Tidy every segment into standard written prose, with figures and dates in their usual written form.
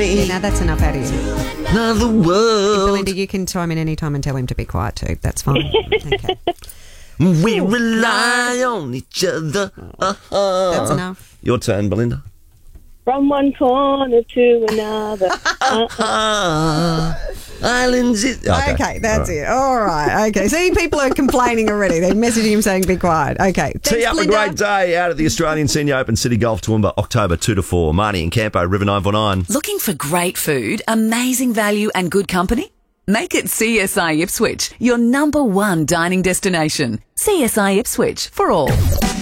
Yeah, now that's enough out of you. Another world. Belinda, you can chime in any time and tell him to be quiet too. That's fine. Okay. We rely on each other. That's enough. Your turn, Belinda. From one corner to another. Islands. Okay, that's it. All right. Okay. See, people are complaining already. They're messaging him saying be quiet. Okay. Tee up Belinda. a great day out at the Australian Senior Open City Golf Toowoomba, October 2 to 4. Marnie and Campo, River 949. Looking for great food, amazing value and good company? Make it CSI Ipswich, your number one dining destination. CSI Ipswich for all.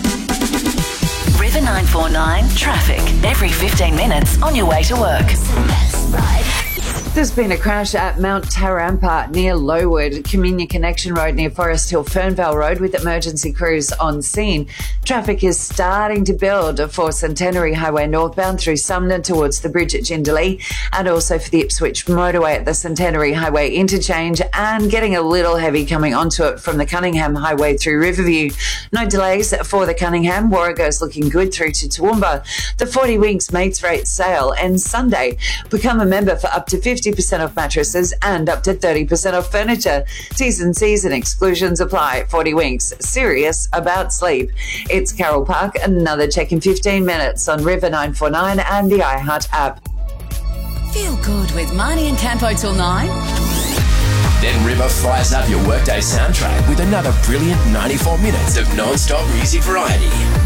River 949 traffic every 15 minutes on your way to work. There's been a crash at Mount Tarampa near Lowood, Communion Connection Road near Forest Hill, Fernvale Road with emergency crews on scene. Traffic is starting to build for Centenary Highway northbound through Sumner towards the bridge at Jindalee and also for the Ipswich motorway at the Centenary Highway interchange and getting a little heavy coming onto it from the Cunningham Highway through Riverview. No delays for the Cunningham. Warrego's looking good through to Toowoomba. The 40 Winks Mates Rate sale ends Sunday. Become a member for up to 50% off mattresses and up to 30% off furniture. T's and C's and exclusions apply. 40 Winks, serious about sleep. It's Carol Park. Another check in 15 minutes on River 949 and the iHeart app. Feel good with Marnie and Campo till 9. Then River fires up your workday soundtrack with another brilliant 94 minutes of non-stop music variety.